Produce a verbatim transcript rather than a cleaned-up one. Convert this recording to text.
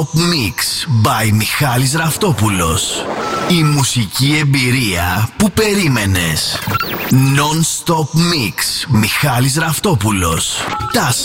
Mix by Μιχάλης Ραφτόπουλος. Η μουσική εμπειρία που περίμενες. Non-stop mix Μιχάλης Ραφτόπουλος. Τα